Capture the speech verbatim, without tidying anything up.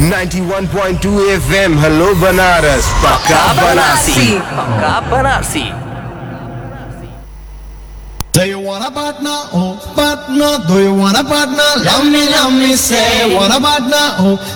ninety-one point two F M hello Banaras पक्का बनारसी पक्का Banarasi Do you want a partner? Oh, partner. Do you want a partner? Love me, love me, say. Want a partner? Oh,